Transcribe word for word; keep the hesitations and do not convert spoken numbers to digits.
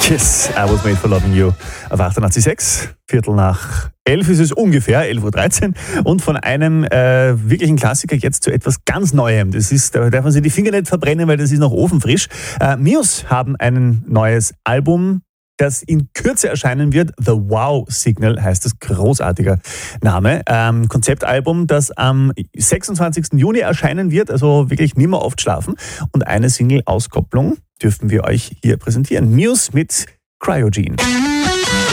Yes, I was made for loving you. Auf achtundachtzig Komma sechs, Viertel nach elf ist es ungefähr, elf Uhr dreizehn. Und von einem äh, wirklichen Klassiker jetzt zu etwas ganz Neuem. Das ist, da darf man sich die Finger nicht verbrennen, weil das ist noch ofenfrisch. Äh, Muse haben ein neues Album, das in Kürze erscheinen wird. The Wow Signal heißt das, großartiger Name. Ähm, Konzeptalbum, das am sechsundzwanzigsten Juni erscheinen wird, also wirklich nimmer oft schlafen. Und eine Single-Auskopplung dürfen wir euch hier präsentieren. Muse mit Cryogene.